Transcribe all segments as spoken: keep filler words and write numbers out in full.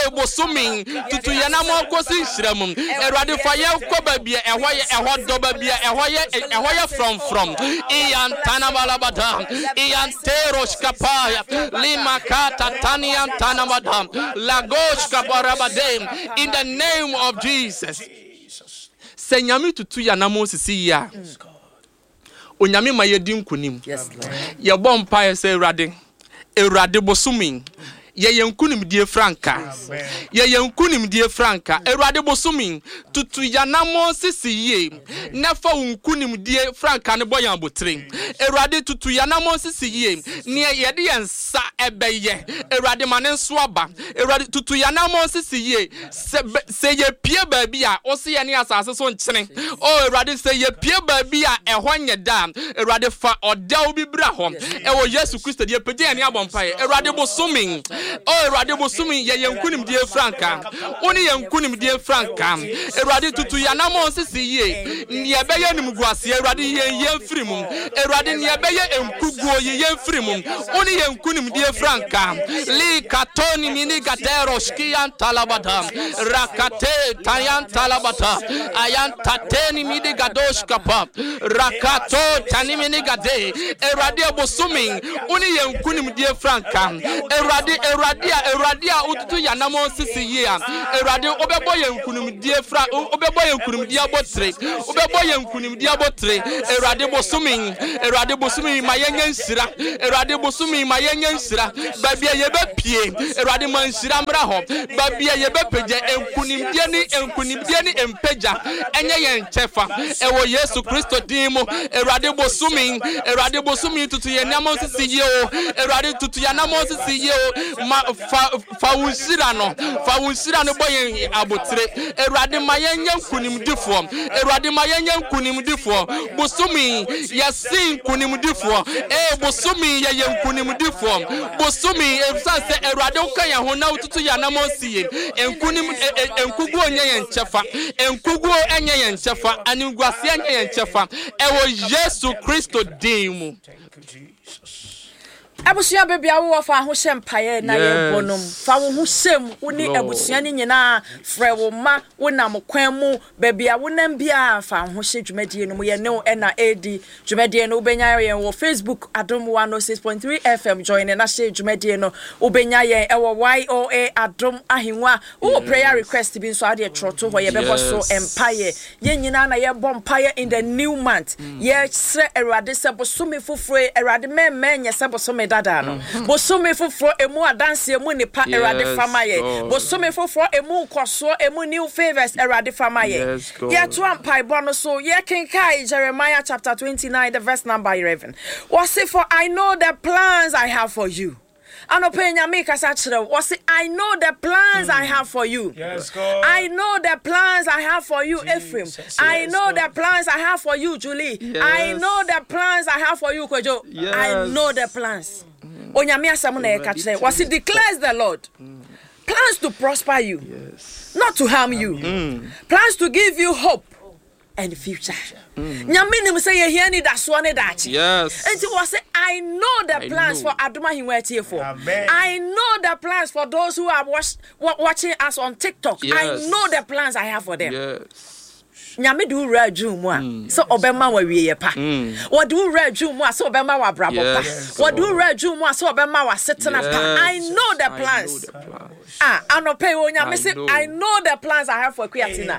bosumi tutu yanamo kosi hyiram erade fa ye koba bia ehoye ehodoba bia ehoye ehoye from from iyan tanabalabada iyan terosh kapaya lima kata tanian tanabada lagosh kabarabade in the name of Jesus. Senyami tutu yanamo sisi ya onyame ma yedi nkunim. Yes, Lord. Ye bompa ye se erade erade bosumi ye yenkunim die franka ye yenkunim die franka erade bosumi tutu yanamo sisi ye nafa unkunim die franka ne boyan botre erade tutu yanamo sisi ye ne ye de yensa ebeye erade mane so aba erade tutu yanamo sisi ye se ye pie ba bi a o se ye ne asase so nkyene o erade se ye pie ba bi a ehwo nye da erade fa odaw bi bra ho ewo Yesu Kristo die pede ne abompa erade bosumi. Oh, Erade bosumi ye yenkunim die franka. Oni yenkunim die franka. Erade tutu yanamo sisi ye. Ni ebeye nimguase erade ye yemfiri mu. Erade ni ebeye emkuguo ye yemfiri mu. Oni yenkunim die franka. Li katoni mini gatero skian talabada. Rakate tayan talabata. Ayan tateni mini gadosh kapa. Rakato tani mini gade. Erade bosumi oni yenkunim die franka. Erade erade Eradia ututu yanamo sisi ye erade obebo yenkunim die fra obebo yenkunim dia botre obebo yenkunim dia botre erade bosumi erade bosumi mayenye nsira erade bosumi mayenye nsira babia ye bepie erade mansira mra ho babia ye bepeje enkunim die ni enkunim die ni empeja enye ye nchefa ewo Yesu Kristo dimo erade bosumi erade bosumi tutu yanamo sisi ye o erade tutu yanamo sisi ye o ma fa fa unsira no fa unsira no boyen abotre erade mayenye nkunimdifo erade mayenye nkunimdifo bosumi yasin nkunimdifo eh bosumi ye nkunimdifo bosumi efsase erade ukanya ho na ututu ya na monsiye enkunim enkugu onye ye nchefa enkugu enye ye nchefa anigwase enye ye nchefa ewo Yesu Kristo dimu. Abusia baby awo fa ho shempaye na ye bonom fa wo ho sem woni abusia ni nyina frɛ wo ma wonam kwan mu baby a wonam bia fa ho hye dwumadie no mu ye ne na edi dwumadie no ubenya ye wo Facebook Adom one oh six point three F M join na hye dwumadie no ubenya ye e wo Y O A Adom ahenwa wo prayer request bi so ade troto ho ye bebo so empaye ye nyina na ye bom paye in the new month ye sre erade se bosome foforo erade memme nye se bosome dada no bosome foforo emu adanse emu nipa erade famaye bosome foforo emu nkoso emu new favors erade famaye ye to ampai bono so ye kenkai Jeremiah chapter twenty-nine the verse number eleven was it for I know the plans I have for you. Anopenya make us actually was it I know the plans mm. I have for you. Yes, God. I know the plans I have for you, Jesus. Ephraim. Yes, I know God. The plans I have for you, Julie. Yes. I know the plans I have for you, Kojo. Yes. I know the plans. Onyame asam na e ka kire. Was it declares the Lord? Mm. Plans to prosper you. Yes. Not to harm you. Mm. Plans to give you hope and future. Nyame nim say ye ni da so ne da chi. Yes. And it was I know the plans for Adoma Hinwetie for. I know the plans for those who are watch, watching us on TikTok. Yes. I know the plans I have for them. Yes. Nyame do red room wa so obema wa wiye pa. What do red room wa so obema wa brabo pa. What do red room wa so obema wa setena pa. I know the plans. Ah, anope wo nyame say I know the plans I have for Kwiatina.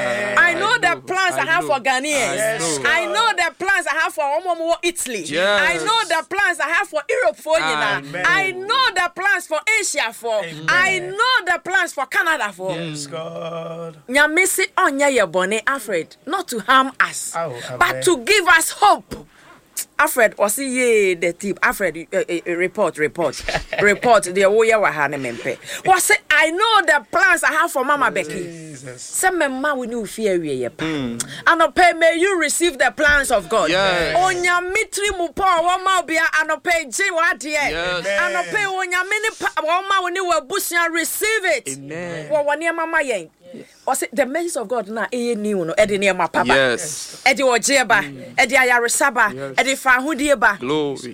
I know the plans I have for Ghanaians. I know the plans I have for Omomo Italy. I know the plans I have for Europe for Yina. I know the plans for Asia for. I know the plans for Canada for. Yes, God. Nyame say onya ye bone Alfred, not to harm us, oh, but to give us hope. Alfred, was ye the tip? Alfred, uh, uh, report, report, report. The oya wahane mempe. Was it? I know the plans I have for Mama Becky. Some mama we knew fear we ye pa. Anope, may you receive the plans of God. Onya mitri mupo wama bia anope je wadie. Anope onya mini wama we ni wabusia receive it. Amen. Wa wani mama yen. Was it the message of God na e ni no e de ne ma papa. Yes. E de ojeba, e de ayaresaba, e de fa hudie ba. Glory.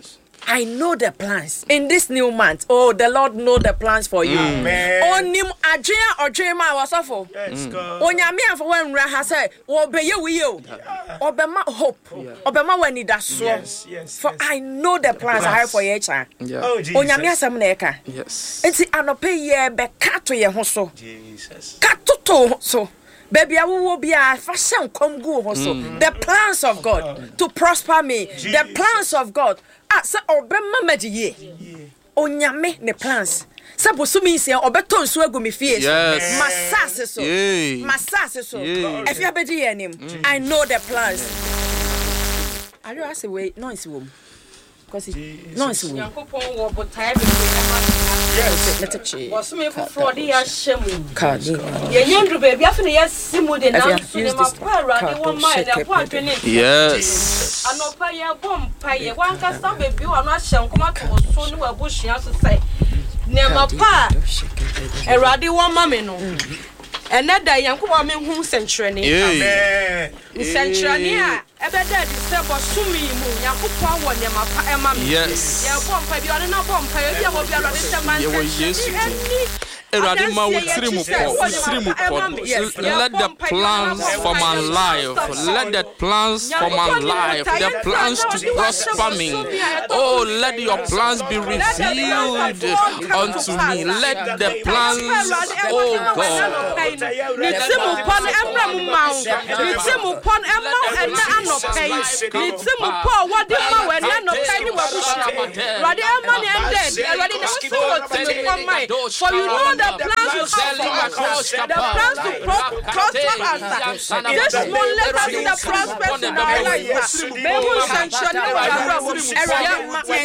I know the plans in this new month. Oh, the Lord know the plans for you. Onim adwea odwema wasofo. Yes, God. Onyame afo wanwura ha say, "Obeye wiyo." Obema hope. Obema wani da so. Yes, yes. For I know the plans I have for your child. Oh, Jesus. Onyame asem na eka. Yes. Enti anope ye be ka to ye ho so. Jesus. Ka to to so. Baby, I will be a fashion come go also. The plans of God to prosper me. Jesus. The plans of God. Ah, so obema medie. Onyame ne plans. Sabo so mean say obeto nso agu me fie. Yes. Masase so. Masase so. If you abedi enim, I know the plans. Are you ask way noise wom? Because it noise wom. Yankopon wo botai be yes, let it chi. Was me for fraud ya shemu. Card. Ye yendru baby afi ne yasimu de na so ne ma para de won mai na kwa twene. Yes. Anopa ye bom pa ye wan ka sa baby wo no ahye nkoma to so ne wa buhua so sai. Ne ma pa. Erade won ma me no. Enada Yankopon me hu sentrene. Amen. Sentrene a ebeda di se bosumi mu Yankopon wo ne ma pa e ma me. Yes. Ye bom pa bi one na bom pa ye bi a wo bi arade se man. Ye wo Yesu. Erade ma wo tiri mu po, tiri mu po. Let the plans for my life, let the plans for my life, the plans to prosper me. Oh, let your plans be revealed unto me. Let the plans, oh God. Nitimu pon emra mu mawo. Nitimu pon emma ena anopai. Nitimu po wode ma we na anopai ni wabushia. Rade emma ni ended. Rade na so to come my. For you know the plans you have for us. The plans to prosper us. This one let us see the prosperity in our life. Behu sanction wa rawo. Erade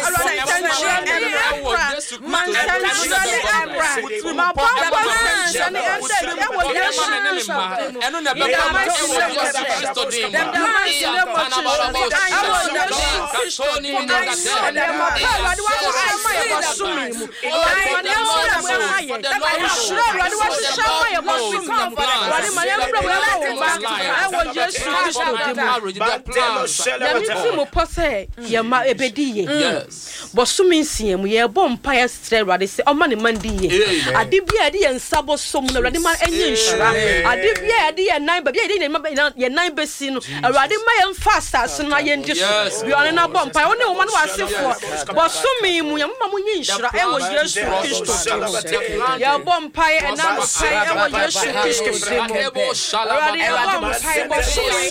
man sanction ebra. Ma papa sanction ended. Eno na be ma e wo Yesu Kristo dem. Dem dem ma se le mo chi. I was Yesu Kristo dem. Dem ma pa wa de wa se ma ye bo sumi mu. I ne so na mo ma ye. I sure wa de wa se ma ye bo sumi mu. Wa de ma ye bro bro ba. I was Yesu Kristo dem. Dem ti mo po se ye ma ebedi ye. Yes. Bo sumi nsie mu ye bo mpa ye stre wa de se o ma ne mandi ye. Ade bia de ye nsabo som na wa de ma enye nshira. Ade bia de ye nan ba bia de ye nan besi no awade ma ye fast as na ye ndi so bi one na bom pa one woman wa asefo bo sumi mu ye mama mu nyi nshira e wo Yesu Kristo ya bom pa ye na no pa e wo Yesu Kristo awade e bom pa ye bo sumi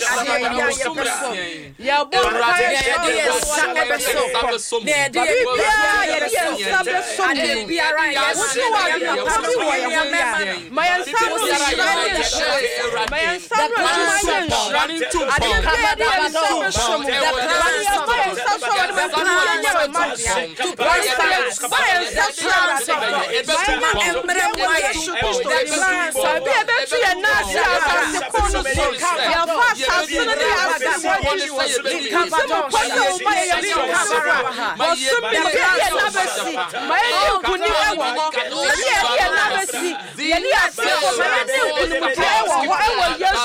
ya bom pa ye de sa ebeso de de bia ye de sa beso de bia ra ye so wa na pa bi wo ye ma ye sa mo my son was running to I didn't get it so so the plan is so so the plan to buy buy my emre why the plan so be able to your nasi as the corner so your fast as soon as the cover don't buy your cover but some be get never see my you could never walk yeah never see yeah yeah see my you could never walk Yes,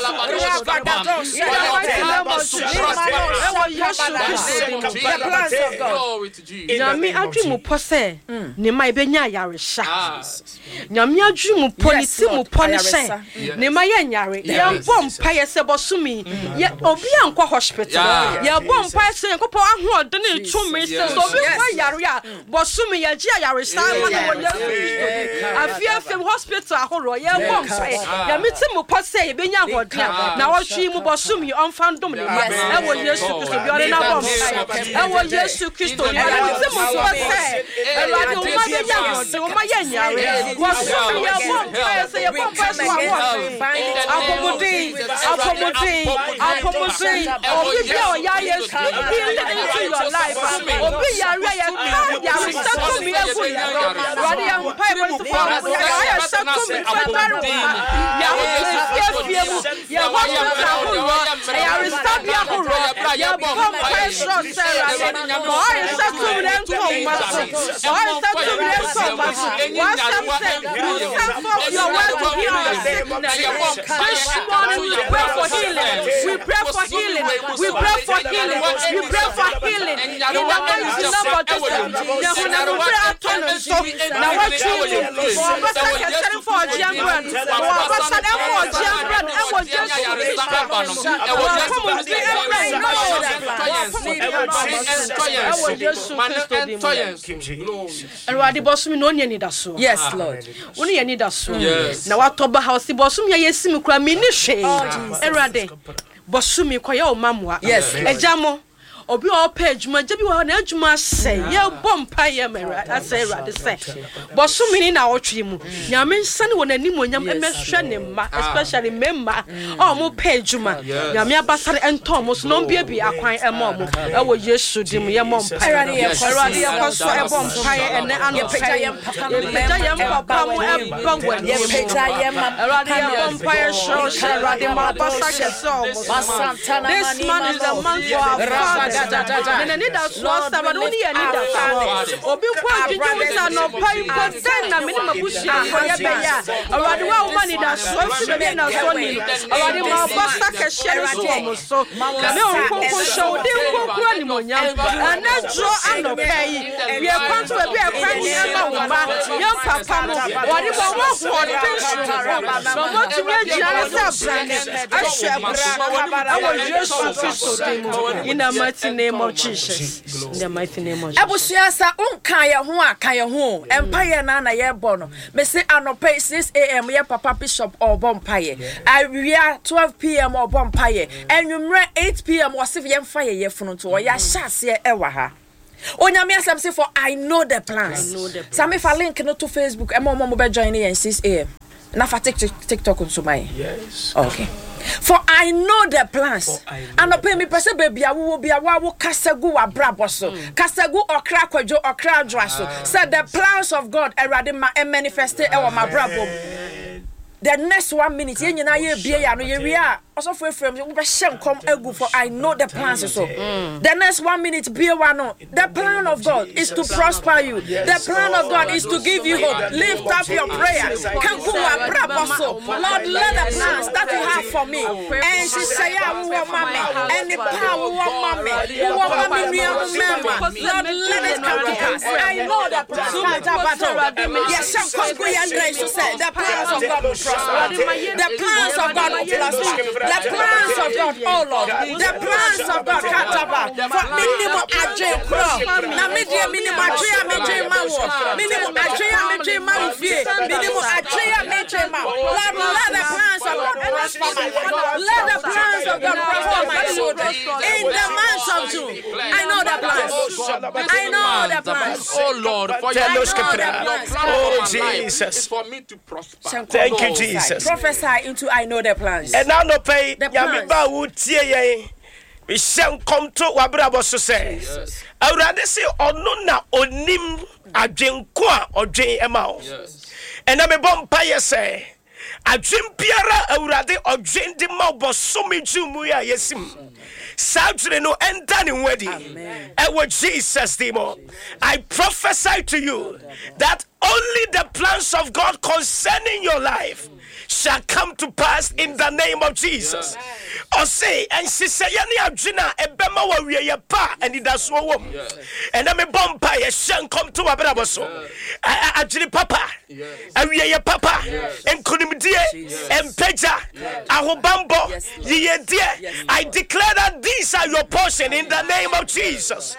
Nyame adwemu po se ne mai benya yaresha Nyame adwemu po ne ti mu po ne hye ne mai yanyare ye bom pa ye se bosumi ye obi ankwa hospital ye bom pa se yankopɔ ahoɔden ne tumi se so obi kwa yare a bosumi ye gye yaresha ma ne wo Yesu afia fem hospital ahoro ye bom pa Nyame ti mu po se ye benya ahoɔden na wɔtwi mu bosumi ɔmfandom ne ma e wo Yesu Kristo bi ɔre na bom e wo Yesu Kristo ni Nyame ti mu po se Erade o ma benya ahoɔden o ma ye nyare bosumi ye bom pa se ye bom pa so ahoɔden apomodin apomodin apomodin obi bi o ya Yesu heal into your life obi yare ya ka yare settle me egu Erade ya mpa e bo for ya settle me federal ya fie fie mu ya wa ya restart ya horo ya bom pa so Sarah mo ya settle me nko ma so mo ya settle me nko ma so wa some say you send for your word to heal the sick pray for healing. We pray for healing. We pray for healing. We pray for healing. In the mighty name of Jesus. Now we pray autonomous. Now what you do? What was that for Jambrand? What was that for Jambrand? I was just yes, Lord. Only you need a soon. Now what Toba house, the bossum, yes, Simukra, Minishi, Erade, Bossumi, Koyo, Mamma, yes, a jamo. Obi all page ma jebi wa na adwuma say ye bompa ye mera asay rade say boso mini na otwe mu nyame nsane wona nimonyam emehwe ne ma especially memma o mo page ma nyame abasare enton mo so no bia bi akwan ema mo e wo yesu dim ye mompa rade ye rade ye koso e bompa ye ene ano peja ye papa peja ye papa mo e bangwa ye peja ye ma rade ye bompa ye show rade ma basake so this man is the man for our and need that was but only need that obi kwa jinju sa no pai percent na minimum bushia for ye be ya awade wa woman need that so so be na so ni awade ma basta ka share so mo so na me on ko show de ko kura ni monyam na dro ano pai we kwanto be e kwan ni ma wo ma yam papa mo wade ba wo ho de so mo ti me jira sa brand ahwe bra awo Jesus Christ demo in the mighty name of Jesus. In the mighty name of Jesus. Abusiasa unka ye ho aka ye ho empaye na na ye bo no me say anope six a m ye papa bishop obo mpaye awia twelve p m obo mpaye enwumre eight p m wose ye mfa ye yefunu to ya hyase e wa ha onyame asem say for I know the plans same fa link no to Facebook e mo mo be join in six a m na fa TikTok on so my yes okay. For I know the plans. And pay me person baby I will be a wawu kasagu wa braboso. Kasagu okra kwajo okra dwaso. Said the plans of God erade ma manifested e wa ma brabo. The next one minute ye nyina ye bia ya no ye wi a also for frame we be shem come egu for I know the plans so. The next one minute bia wa no. The plan of God is to prosper you. The plan of God is to give you hope. Lift up your prayer. Kanku wa braboso. Lord, let the plans that you have for me. And she say I will mommy. And the power will mommy. Who will mommy me remember. Lord, let it come to pass. I know the plans. Yes, some kanku ya ndre so say the plans of God will prosper. The plans of God will prosper. The plans of God, oh Lord. The plans of God, Kataba. For minimum adre pro. Na media minimum adre meje mawo. Minimum adre meje mawo fie. Minimum adre meje mawo. Lord, let the plans of God prosper my life. Let the plans of God prosper my children. In the month of June, I know the plans. I know the plans. Oh Lord, for your plans. Oh Jesus, for me to prosper. Thank you, Jesus. Prophesy into I know the plans. And now no pay. Yami ba utie ye. We shall come to wabrabo so say. Awurade say ono na onim adwenko a odwen ema o. And na me bom pa ye say. Adwen biara awurade odwen di ma obosomi jumu ya yesim. Saudre no enter in wedding. And with Jesus demo. I prophesy to you that only the plans of God concerning your life shall come to pass in the name of Jesus. Or say, and she say, Yani Adjina, a bema wa we ye pa, and it does so wom. And I'm a bomba, a shank come to a braboso. Adjini papa, and we ye papa, and Kunimdia, and Peja, Ahobambo, ye dear. I declare that these are your portion in the name of Jesus.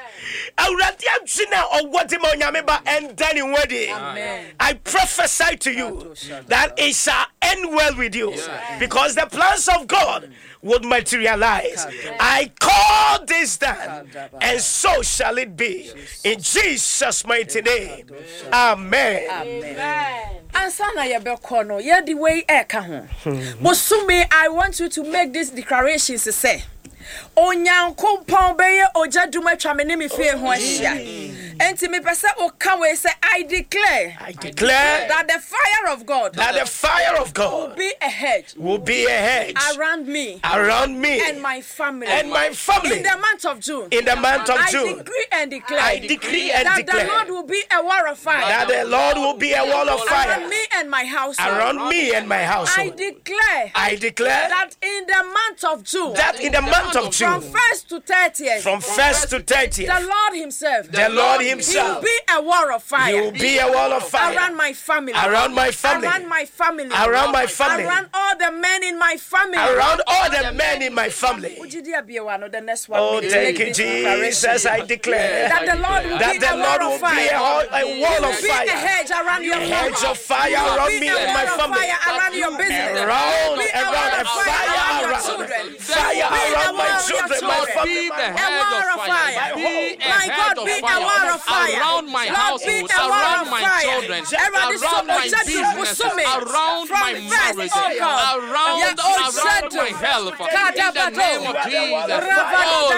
Or what and then in wedding. I prophesy to you that it shall end well with you because the plans of God would materialize. I call this down, and so shall it be in Jesus' mighty name. Amen. Amen. Ansana yabekono ye the way eka ho. Bosumi, I want you to make this declaration to say Onyankompon beye oja duma twamene me fie ho ahia Enti me pese o ka we say I declare. I declare that the fire of God. That the fire of God will be a hedge. Will be a hedge around me. Around me. And my family. And my family. In the month of June. In the month of I June. I decree and declare. I decree and that declare. That the Lord will be a wall of fire. That the Lord will be a wall of fire. Around me and my household. Around me and my household. I declare. I declare. That in the month of June. That in the month of June. From first to thirtieth. From first to thirtieth. The Lord himself. The Lord himself. He will be a wall of fire. He will be a wall of fire. Around my family. Around my family. Around my family. Around my family. Around all the men in my family. Around all the men in my family. The next one. Oh, thank you, Jesus. I declare that the Lord will that be the a Lord wall will of fire. be a, a wall of fire. A hedge around your a hedge of fire around me and my family. Around your business. Around, around, a fire around. Fire around my children, my family. A wall of fire. My God, be a wall of fire. Around my household, around my children, around my business, around my marriage, around, around my health. In the name of Jesus. Oh,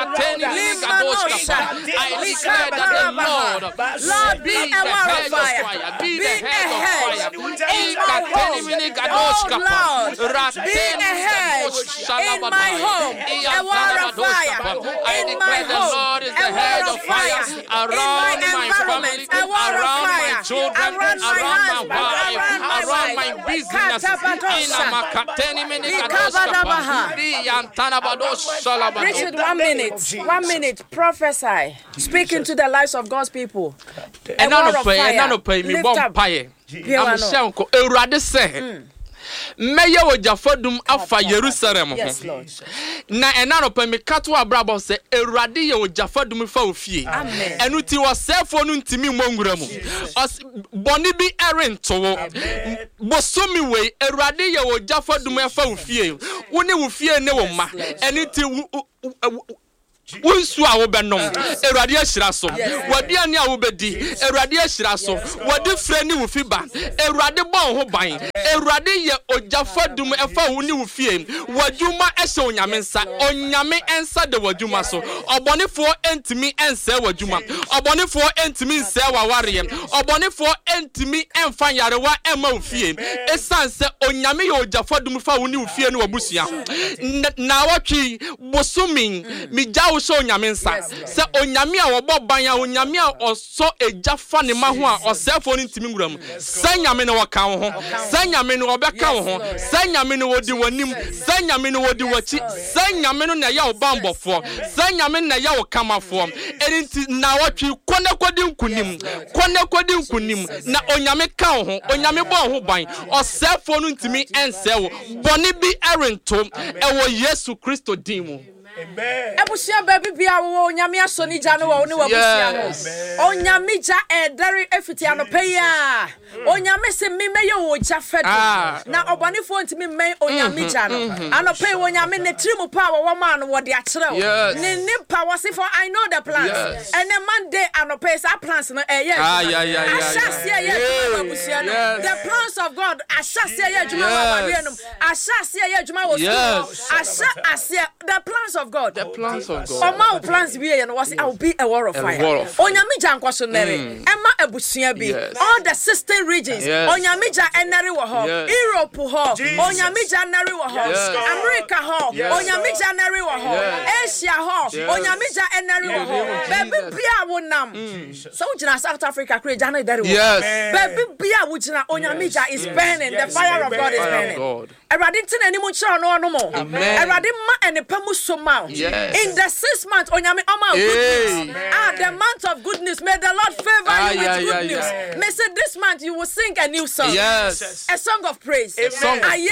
I declare that the Lord, Lord, be the head of fire, be the head of fire. In my home, a wall of fire. I declare the Lord is the head of fire around my family, around my children, around my wife, around my business. Richard, one minute, one minute, prophesy, speaking to the lives of God's people. And I don't pay, and I don't pay me one pay. I'm saying, Erade say, Maya wo jafadum afa Jerusalem ho. Na ena no pa me kato abrabo se Erade ye wo jafadum fa ofie. Enu ti wo sefo no ntimi mmongura mu. Boni bi erento wo. Bosomi we Erade ye wo jafadum fa ofie. Wo ne wo fie ne wo ma. Enu ti Wonsu a wo benom Erade ahyira so wade ani a wo bedi Erade ahyira so wade frɛ ni wo fiba Erade bɔ ho ban Erade ye ojafadum ɛfa wo ni wo fie wadwuma ɛhyɛ onyame nsa onyame ensa de wadwuma so ɔbɔnefo entimi ense wadwuma ɔbɔnefo entimi nse waware ɔbɔnefo entimi emfa yarewa ema wo fie esanse onyame ye ojafadum fa wo ni wo fie ni wabusua na watwi bosomin migya so onyame nsa se onyame a wobo ban ya onyame a oso ejafa ne ma ho a osefo ni ntimi nguram se nyame ne woka wo ho se nyame ne wobeka wo ho se nyame ne wodi wanim se nyame ne wodi wachi se nyame no na ya wo bambofo se nyame na ya wo kamafo enti na watwi kone kodi nkunim kone kodi nkunim na onyame ka wo ho onyame bo ho ban osefo no ntimi ense wo boni bi erento ewo Yesu Kristo dimu. Ebusia baby bia wo nyame asoni gya no wo ne wabusia no onyame gya edere efiti anope ya onyame se memeye wo gya fedo na obonefo ntimi men onyame gya no anope wo nyame ne trimu pa wo ma no wo de akere wo ne ne pa wo se for I know the plans and the Monday anope sa plans no eh yeah ashase ya wabusia no the plans of God ashase ya adwuma wa bawe no ashase ya adwuma wo asha ase the plans of God. The plans of God. Oh, my plans be and was I'll be a war of fire. Onyamija nkwasonere. Emma ebusua bi. All the sister regions. Onyamija enere wo ho. Europe ho. Onyamija enere wo ho. America ho. Onyamija enere wo ho. Asia ho. Onyamija enere wo ho. Baby bia wo nam. So ujina South Africa kure jana idare wo. Baby bia wo jina onyamija is burning. The fire of God is burning. Erade tin animu chira no no mo. Erade ma enepa mu so ma. Yes. In the sixth month, onyame oma goodness. Ah, the month of goodness. May the Lord favor ah, you yeah, with good yeah, news. Yeah. May say this month you will sing a new song. Yes. A song of praise. A song of praise.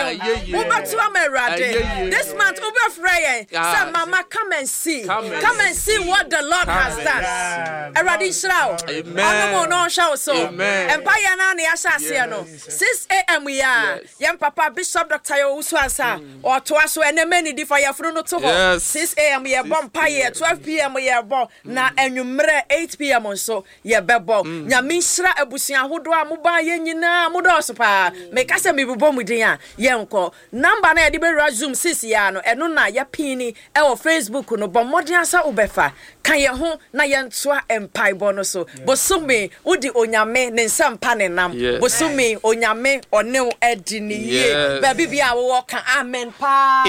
This month, Uber Freya. Say, Mama, come and see. Come and, come and see what the Lord come has done. Eradi Shrao. Amen. No show so. Amen. Empire na ni asasiano. six a.m. we are. Yam Papa Bishop Doctor Uswansa. Or to us when many differ your fruit to bo six a.m. ye bo paye twelve p.m. ye bo na enwumre eight p.m. nso ye bebo nyame nhira abusia hodo a moba ye nyina modoso pa me kase me bebo mudin a ye nko number na ye de be Zoom six ya no eno na ya pini e wo Facebook no bo modin asa obefa kan ye ho na ye ntoa empai bo no so bosome udi onyame ne nsampa ne nam bosome onyame one edi ni ye ba bibia wo kan amen pa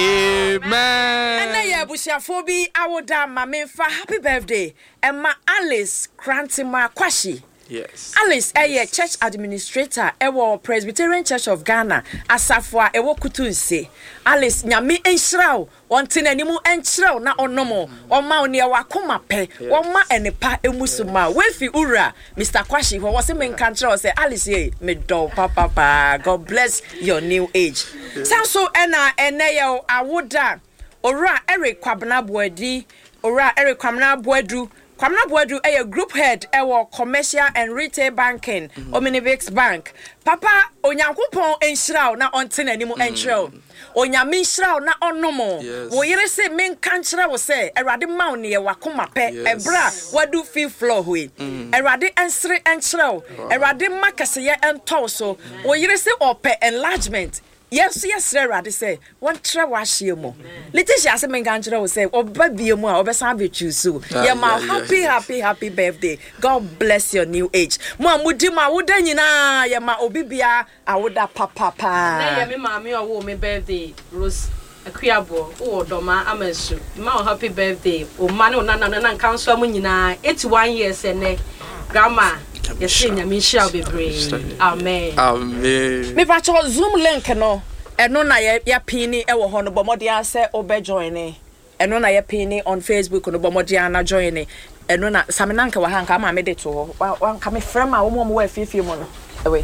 amen ena ye busiafo bi awoda ma memfa happy birthday Emma Alice Krantima Kwashi. Yes. Alice a church administrator ewo Presbyterian Church of Ghana asafo ewo kutunse. Alice nyame enhiraw wonte nanimu enhiraw na onomo oma oni wakoma pe woma enepa emusuma wefi ura Mister Kwashi ho wose menka nkyerɛ say Alice ye me do papa pa God bless your new age. Sanso ena eneyo awoda ora Eric Kwabena Boadi ora Eric Kwabena Boadu Kwamna Boadu a group head ewo commercial and retail banking mm-hmm. Omnivix Bank Papa onyankopon enhiraw na onte nanimu enhiraw onyame enhiraw na onomo wo yere se menka nkyerɛ wo se Awurade ma wo ne wakoma pɛ ebra wadu fi floor hui Awurade ensere enhiraw Awurade makaseye entɔ so wo yere se opɛ enlargement Yes, yes, Awurade say one try wash you mo. Letitia say menka nkyerɛ wo say oba bie mu a obesan be choose. Yeah, ma happy happy happy birthday. God bless your new age. Mo amudi ma woda nyina yeah ma obi bia awoda papa pa. Na yeah me ma me owo me birthday Rose Akuabo o doma amansu. Ma happy birthday. O ma ne na na na nka nso am nyina eighty-one years ene. Grandma Yes, nyame shall be brave. Amen. Amen. Me pa cho Zoom link no. Eno na ye ya pini e wo ho no bomodia se obe join e. Eno na ye pini on Facebook no bomodia na join e. Eno na saminanka wa hanka ma me de to ho. Wan ka me frame a wo mo wa afifie mo no. Ewe.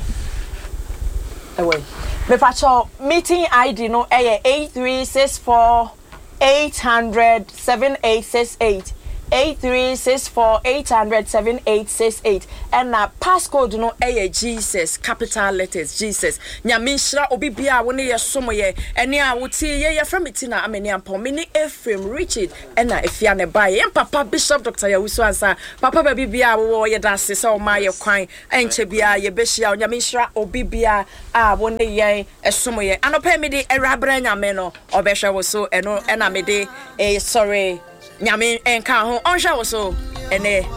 Ewe. Me pa cho meeting I D no e eight three six four eight hundred seven eight six eight. eight three six four eight hundred seven eight six eight and na passcode no eh Jesus capital letters Jesus nyame nhira obi bia wo ne ye somo ye ene a wuti ye ye from itina ameni ampo me ni Ephraim Richard and na efia ne ba ye papa Bishop Doctor Yawusu ansa papa ba bia wo ye da se se o ma ye kwan enche bia ye behia nyame nhira obi bia a wo ne ye esomo ye anopa me de erabra nyame no obehwe wo so eno ena me de eh sorry Nyame enka ho onhwa wo so ene